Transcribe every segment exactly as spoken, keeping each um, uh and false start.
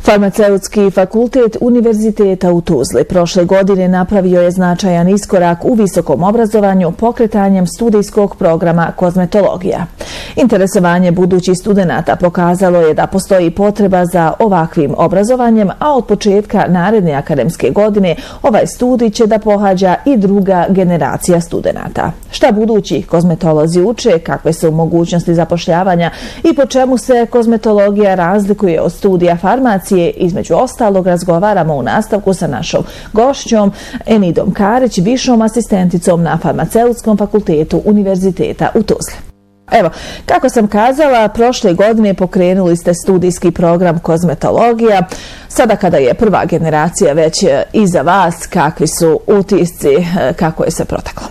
Farmaceutski fakultet Univerziteta u Tuzli prošle godine napravio je značajan iskorak u visokom obrazovanju pokretanjem studijskog programa kozmetologija. Interesovanje budućih studenata pokazalo je da postoji potreba za ovakvim obrazovanjem, a od početka naredne akademske godine ovaj studij će da pohađa i druga generacija studenata. Šta budući kozmetolozi uče, kakve su mogućnosti zapošljavanja i po čemu se kozmetologija razlikuje od studija farmacije, između ostalog razgovaramo u nastavku sa našom gošćom Enidom Karić, višom asistenticom na Farmaceutskom fakultetu Univerziteta u Tuzli. Evo, kako sam kazala, prošle godine pokrenuli ste studijski program kozmetologija. Sada kada je prva generacija već iza vas, kakvi su utisci, kako je se proteklo?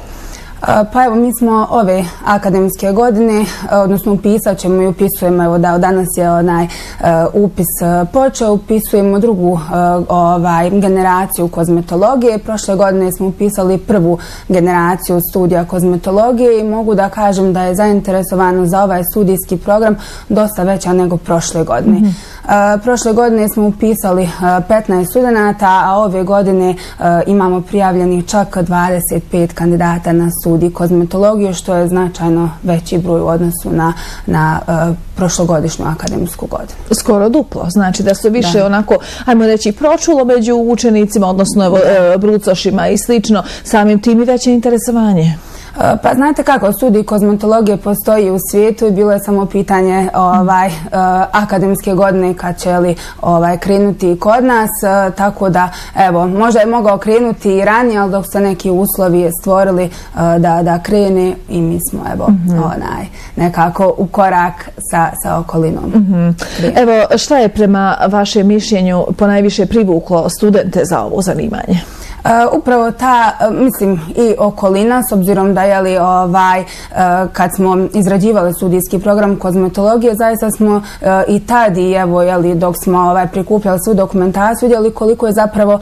Pa evo, mi smo ove akademske godine, odnosno upisat ćemo i upisujemo, evo da danas je onaj upis počeo, upisujemo drugu ovaj, generaciju kozmetologije. Prošle godine smo upisali prvu generaciju studija kozmetologije i mogu da kažem da je zainteresovano za ovaj studijski program dosta veća nego prošle godine. Mm-hmm. Prošle godine smo upisali petnaest studenata, a ove godine imamo prijavljenih čak dvadeset pet kandidata na studij kozmetologije, što je značajno veći broj u odnosu na, na uh, prošlogodišnju akademsku godinu. Skoro duplo, znači da se više da. onako, ajmo reći, pročulo među učenicima, odnosno evo, brucošima i slično, samim tim i veće interesovanje. Pa znate kako, studij kozmetologije postoji u svijetu i bilo je samo pitanje ovaj, uh, akademske godine kad će li ovaj, krenuti kod nas, uh, tako da evo, možda je mogao krenuti i ranije, ali dok se neki uslovi stvorili uh, da, da krene i mi smo evo, mm-hmm. onaj, nekako u korak sa, sa okolinom. Mm-hmm. Evo, šta je prema vašem mišljenju ponajviše privuklo studente za ovo zanimanje? Uh, upravo ta, uh, mislim, i okolina, s obzirom da je li ovaj, uh, kad smo izrađivali studijski program kozmetologije, zaista smo uh, i tad i evo, je li, dok smo ovaj, prikupljali svu dokumentaciju, vidjeli koliko je zapravo uh,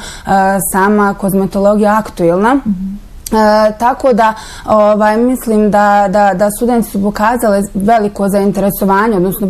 sama kozmetologija aktuelna. Mm-hmm. E, tako da ovaj, mislim da, da, da studenti su pokazali veliko zainteresovanje, odnosno